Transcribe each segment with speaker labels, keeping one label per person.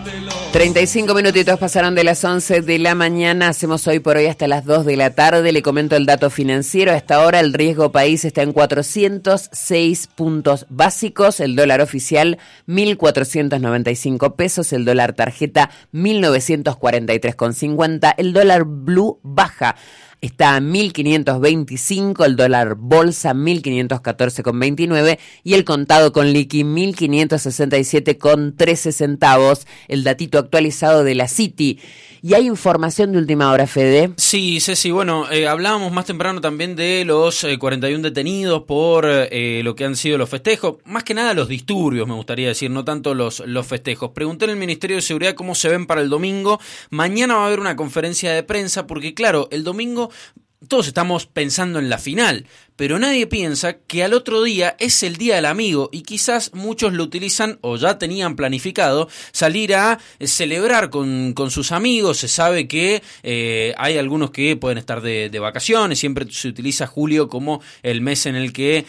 Speaker 1: 35 minutitos pasaron de las 11 de la mañana. Hacemos hoy por hoy hasta las 2 de la tarde. Le comento el dato financiero. Hasta ahora el riesgo país está en 406 puntos básicos. El dólar oficial 1.495 pesos. El dólar tarjeta 1.943,50. El dólar blue baja. Está a 1.525, el dólar bolsa 1.514,29 y el contado con liqui 1.567,13 centavos, el datito actualizado de la Citi. ¿Y hay información de última hora, Fede?
Speaker 2: Sí, Ceci, bueno, hablábamos más temprano también de los 41 detenidos por lo que han sido los festejos, más que nada los disturbios, me gustaría decir, no tanto los festejos. Pregunté en el Ministerio de Seguridad cómo se ven para el domingo. Mañana va a haber una conferencia de prensa porque, claro, el domingo todos estamos pensando en la final, pero nadie piensa que al otro día es el Día del Amigo y quizás muchos lo utilizan o ya tenían planificado salir a celebrar con sus amigos. Se sabe que hay algunos que pueden estar de vacaciones, siempre se utiliza julio como el mes en el que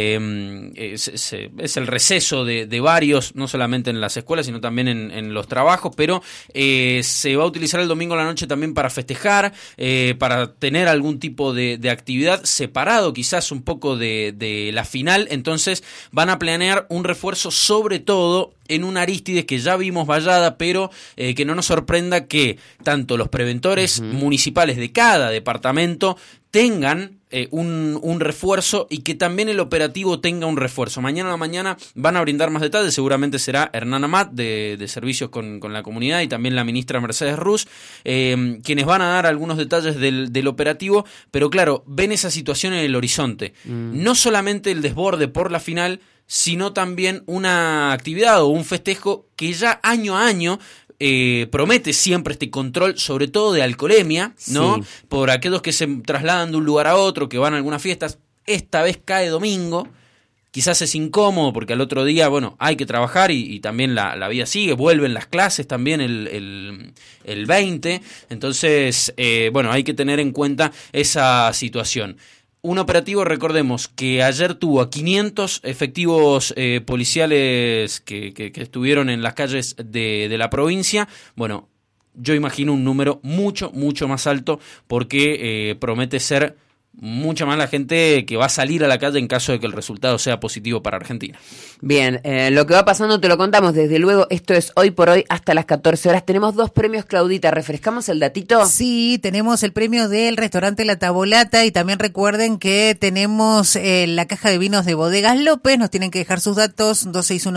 Speaker 2: es el receso de varios, no solamente en las escuelas sino también en los trabajos, pero se va a utilizar el domingo a la noche también para festejar, para tener algún tipo de actividad separado quizás un poco de la final. Entonces van a planear un refuerzo sobre todo en una Arístides que ya vimos vallada, pero que no nos sorprenda que tanto los preventores municipales de cada departamento tengan un refuerzo y que también el operativo tenga un refuerzo. Mañana a la mañana van a brindar más detalles, seguramente será Hernán Amat de Servicios con la Comunidad y también la ministra Mercedes Ruz, quienes van a dar algunos detalles del operativo, pero claro, ven esa situación en el horizonte. No solamente el desborde por la final, sino también una actividad o un festejo que ya año a año promete siempre este control, sobre todo de alcoholemia, ¿no? Sí. Por aquellos que se trasladan de un lugar a otro, que van a algunas fiestas. Esta vez cae domingo, quizás es incómodo porque al otro día, bueno, hay que trabajar y también la vida sigue, vuelven las clases también el 20, entonces, bueno, hay que tener en cuenta esa situación. Un operativo, recordemos, que ayer tuvo a 500 efectivos policiales que estuvieron en las calles de la provincia. Bueno, yo imagino un número mucho más alto porque promete ser mucha más la gente que va a salir a la calle en caso de que el resultado sea positivo para Argentina.
Speaker 1: Bien, lo que va pasando te lo contamos, desde luego, esto es hoy por hoy hasta las 14 horas. Tenemos 2 premios, Claudita, ¿refrescamos el datito?
Speaker 3: Sí, tenemos el premio del restaurante La Tabolata y también recuerden que tenemos la caja de vinos de Bodegas López, nos tienen que dejar sus datos,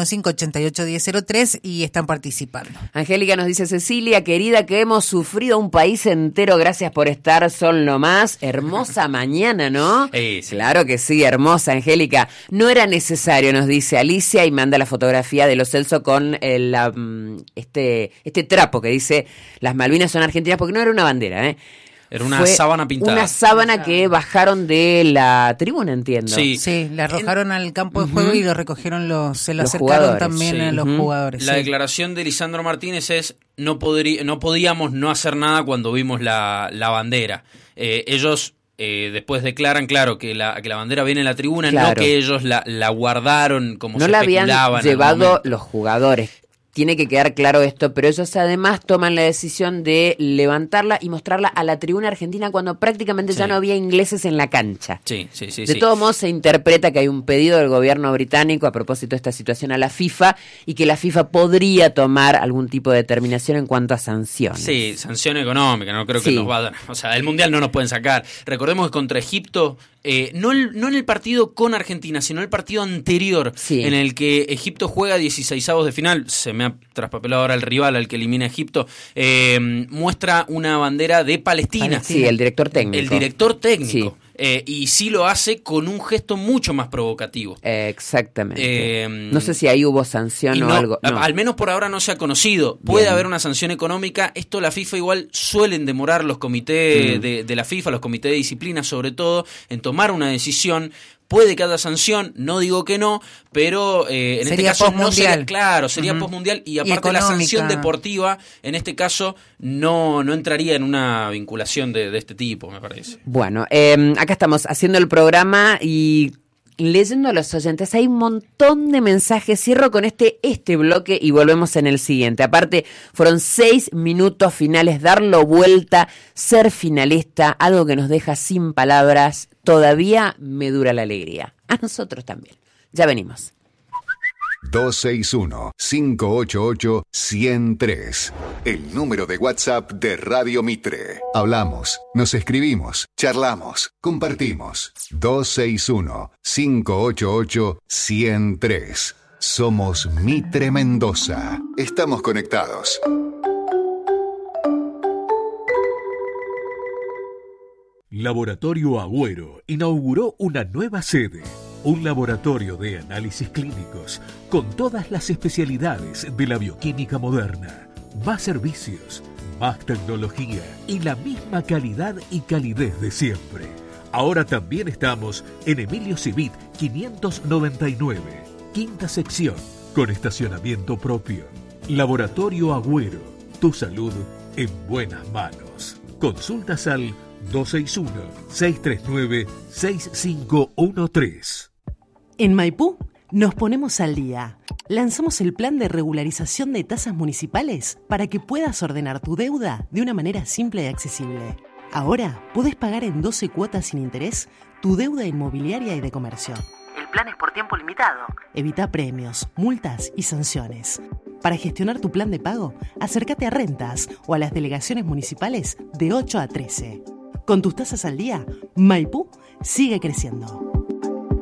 Speaker 3: 2615-881003 y están participando.
Speaker 1: Angélica nos dice, Cecilia, querida, que hemos sufrido un país entero, gracias por estar, son lo más, hermosa mañana, ¿no?
Speaker 2: Sí.
Speaker 1: Claro que sí, hermosa, Angélica. No era necesario, nos dice Alicia, y manda la fotografía de los Celso con este trapo que dice, las Malvinas son argentinas, porque no era una bandera, ¿eh?
Speaker 2: Era una sábana pintada.
Speaker 1: Una sábana que bajaron de la tribuna, entiendo.
Speaker 3: Sí, la arrojaron al campo de juego y lo recogieron, se lo acercaron
Speaker 1: jugadores,
Speaker 3: también a los jugadores.
Speaker 2: La declaración de Lisandro Martínez es, no podíamos no hacer nada cuando vimos la bandera. Ellos después declaran, claro, que la bandera viene en la tribuna, claro. No que ellos la guardaron como
Speaker 1: no
Speaker 2: se especulaba.
Speaker 1: No la habían llevado los jugadores. Tiene que quedar claro esto, pero ellos además toman la decisión de levantarla y mostrarla a la tribuna argentina cuando prácticamente ya no había ingleses en la cancha.
Speaker 2: Sí.
Speaker 1: De todos modos se interpreta que hay un pedido del gobierno británico a propósito de esta situación a la FIFA y que la FIFA podría tomar algún tipo de determinación en cuanto a sanciones. Sí,
Speaker 2: sanción económica, no creo que nos va a dar. O sea, el Mundial no nos pueden sacar. Recordemos que contra Egipto, no en el partido con Argentina, sino el partido anterior, en el que Egipto juega 16avos de final, se me ha traspapelado ahora el rival al que elimina Egipto, muestra una bandera de Palestina.
Speaker 1: Sí, el director técnico.
Speaker 2: Sí. Y sí lo hace con un gesto mucho más provocativo.
Speaker 1: Exactamente. No sé si ahí hubo sanción o algo. No.
Speaker 2: Al menos por ahora no se ha conocido. Puede haber una sanción económica. Esto la FIFA igual suelen demorar los comités de la FIFA, los comités de disciplina sobre todo, en tomar una decisión. Puede que haya sanción, no digo que no, pero en este caso no sería, sería postmundial y aparte la sanción deportiva, en este caso, no entraría en una vinculación de este tipo, me parece.
Speaker 1: Bueno, acá estamos haciendo el programa y leyendo a los oyentes. Hay un montón de mensajes. Cierro con este bloque y volvemos en el siguiente. Aparte, fueron 6 minutos finales, darlo vuelta, ser finalista, algo que nos deja sin palabras. Todavía me dura la alegría. A nosotros también. Ya venimos.
Speaker 4: 261-588-103. El número de WhatsApp de Radio Mitre. Hablamos, nos escribimos, charlamos, compartimos. 261-588-103. Somos Mitre Mendoza. Estamos conectados.
Speaker 5: Laboratorio Agüero inauguró una nueva sede. Un laboratorio de análisis clínicos con todas las especialidades de la bioquímica moderna. Más servicios, más tecnología y la misma calidad y calidez de siempre. Ahora también estamos en Emilio Civit 599, quinta sección, con estacionamiento propio. Laboratorio Agüero, tu salud en buenas manos. Consultas al 261-639-6513.
Speaker 6: En Maipú nos ponemos al día. Lanzamos el plan de regularización de tasas municipales para que puedas ordenar tu deuda de una manera simple y accesible. Ahora podés pagar en 12 cuotas sin interés tu deuda inmobiliaria y de comercio. El plan es por tiempo limitado. Evita premios, multas y sanciones. Para gestionar tu plan de pago, acércate a Rentas o a las delegaciones municipales de 8 a 13. Con tus tasas al día, Maipú sigue creciendo.